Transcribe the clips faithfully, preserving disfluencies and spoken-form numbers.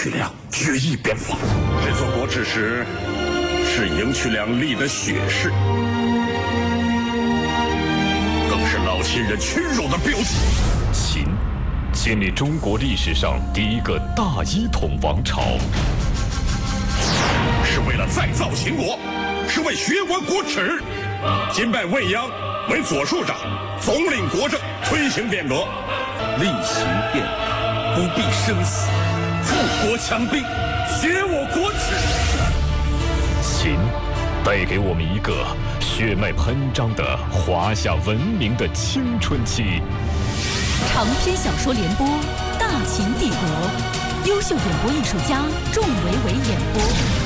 曲良决意边防。 这座国耻石是赢曲良立的血誓，更是老秦人屈辱的标记。 秦，建立中国历史上第一个大一统王朝， 是为了再造秦国，是为学关国耻。今拜未央为左庶长，总领国政，推行变革。 厉行变革，不必生死，富国强兵，学我国耻。 秦带给我们一个血脉喷张的华夏文明的青春期。 长篇小说联播《大秦帝国》，优秀演播艺术家仲维维演播。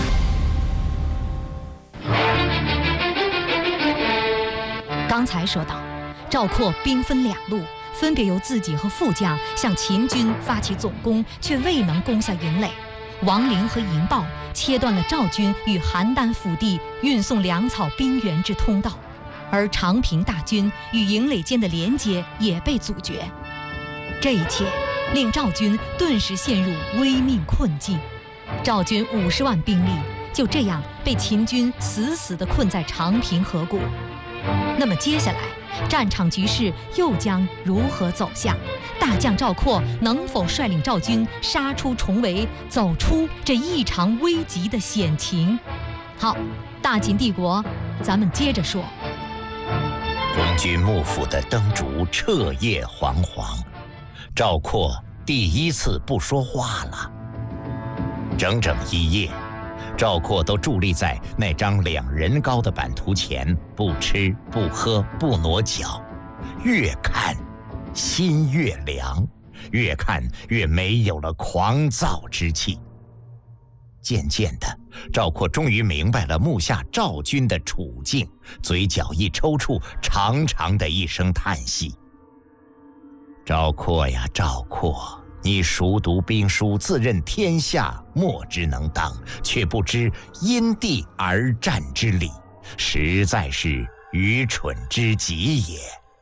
刚才说到，赵括兵分两路，分别由自己和副将向秦军发起总攻，却未能攻下营垒。王陵和营豹切断了赵军与邯郸腹地运送粮草兵源之通道，而长平大军与营垒间的连接也被阻绝。这一切令赵军顿时陷入危命困境，赵军五十万兵力就这样被秦军死死地困在长平河谷。那么接下来战场局势又将如何走向？大将赵括能否率领赵军杀出重围，走出这异常危急的险情？好，大秦帝国，咱们接着说。 中军幕府的灯烛彻夜惶惶，赵括第一次不说话了。整整一夜，赵括都伫立在那张两人高的版图前，不吃不喝不挪脚，越看心越凉，越看越没有了狂躁之气。渐渐的，赵括终于明白了目下赵军的处境，嘴角一抽搐，长长的一声叹息。赵括呀，赵括，你熟读兵书，自认天下莫之能当，却不知因地而战之理，实在是愚蠢之极也。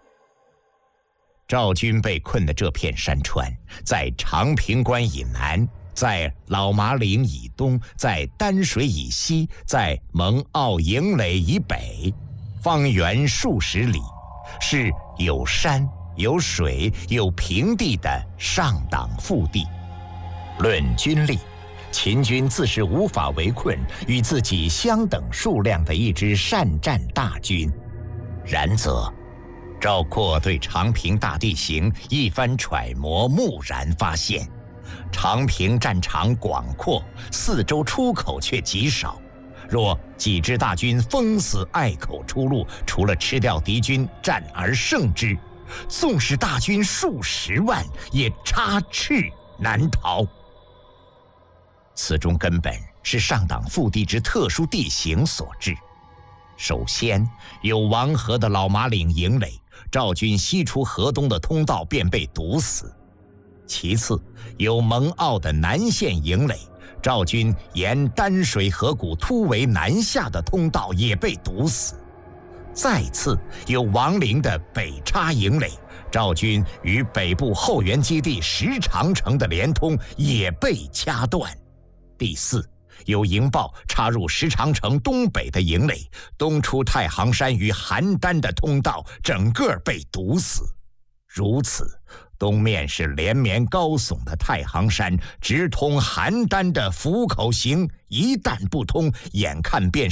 赵军被困的这片山川，在长平关以南，在老麻岭以东，在丹水以西，在蒙骜营垒以北，方圆数十里，是有山有水有平地的上党腹地。论军力，秦军自是无法围困与自己相等数量的一支善战大军。然则赵括对长平大地形一番揣摩，蓦然发现长平战场广阔，四周出口却极少，若几支大军封死隘口出路，除了吃掉敌军战而胜之，纵使大军数十万，也插翅难逃。此中根本是上党腹地之特殊地形所致。首先有王河的老麻岭营垒，赵军西出河东的通道便被堵死。其次有蒙骜的南线营垒，赵军沿丹水河谷突围南下的通道也被堵死。再次有王陵的北插营垒，赵军与北部后援基地石长城的连通也被掐断。第四有营豹插入石长城东北的营垒，东出太行山与邯郸的通道整个被堵死。如此，东面是连绵高耸的太行山，直通邯郸的府口行，一旦不通，眼看便